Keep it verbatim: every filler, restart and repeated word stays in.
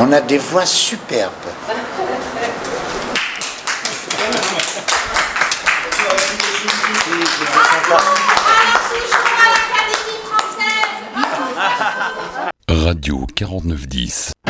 On a des voix superbes. Radio quarante-neuf dix.